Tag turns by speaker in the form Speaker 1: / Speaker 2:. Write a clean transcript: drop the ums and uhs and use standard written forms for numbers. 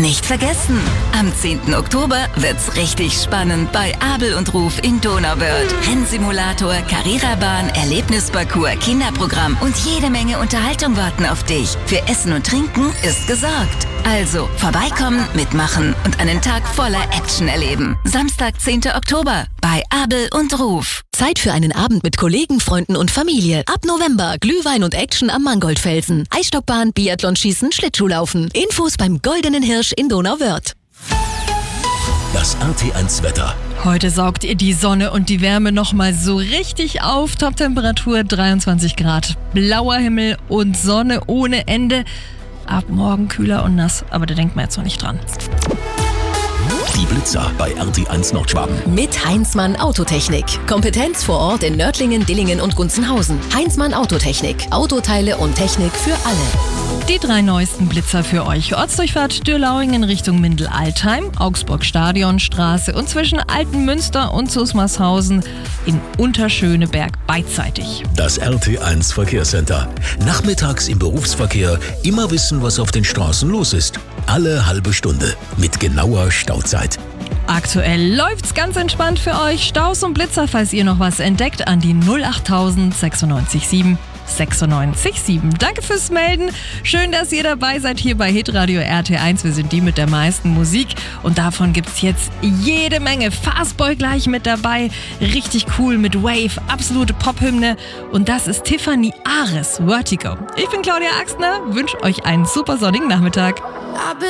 Speaker 1: Nicht vergessen, am 10. Oktober wird's richtig spannend bei Abel und Ruf in Donauwörth. Rennsimulator, Carrera-Bahn, Erlebnisparcours, Kinderprogramm und jede Menge Unterhaltung warten auf dich. Für Essen und Trinken ist gesorgt. Also vorbeikommen, mitmachen und einen Tag voller Action erleben. Samstag, 10. Oktober bei Abel und Ruf.
Speaker 2: Zeit für einen Abend mit Kollegen, Freunden und Familie. Ab November Glühwein und Action am Mangoldfelsen. Eisstockbahn, Biathlonschießen, Schlittschuhlaufen. Infos beim Goldenen Hirsch in Donauwörth.
Speaker 3: Das RT1 Wetter.
Speaker 4: Heute saugt ihr die Sonne und die Wärme nochmal so richtig auf. Toptemperatur 23 Grad, blauer Himmel und Sonne ohne Ende. Ab morgen kühler und nass, aber da denkt man jetzt noch nicht dran.
Speaker 3: Die Blitzer bei RT1 Nordschwaben.
Speaker 2: Mit Heinzmann Autotechnik. Kompetenz vor Ort in Nördlingen, Dillingen und Gunzenhausen. Heinzmann Autotechnik. Autoteile und Technik für alle.
Speaker 4: Die 3 neuesten Blitzer für euch. Ortsdurchfahrt Dürlauingen Richtung Mindel-Altheim, Augsburg-Stadionstraße und zwischen Altenmünster und Susmarshausen in Unterschöneberg beidseitig.
Speaker 3: Das RT1 Verkehrscenter. Nachmittags im Berufsverkehr immer wissen, was auf den Straßen los ist. Alle halbe Stunde mit genauer Stauzeit.
Speaker 4: Aktuell läuft's ganz entspannt für euch. Staus und Blitzer, falls ihr noch was entdeckt, an die 08000 96 7 96 7. Danke fürs Melden. Schön, dass ihr dabei seid hier bei Hitradio RT1. Wir sind die mit der meisten Musik und davon gibt's jetzt jede Menge. Fastboy gleich mit dabei. Richtig cool mit Wave, absolute Pophymne. Und das ist Tiffany Ares, Vertigo. Ich bin Claudia Axtner, wünsche euch einen super sonnigen Nachmittag.